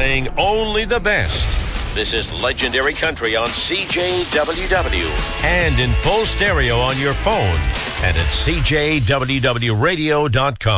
playing only the best. This is Legendary Country on CJWW and in full stereo on your phone and at CJWWradio.com.